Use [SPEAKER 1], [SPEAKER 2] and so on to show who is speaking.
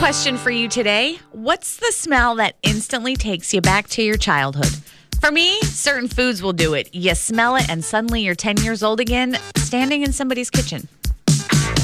[SPEAKER 1] question for you today. What's the smell that instantly takes you back to your childhood? For me, certain foods will do it. You smell it and suddenly you're 10 years old again, standing in somebody's kitchen.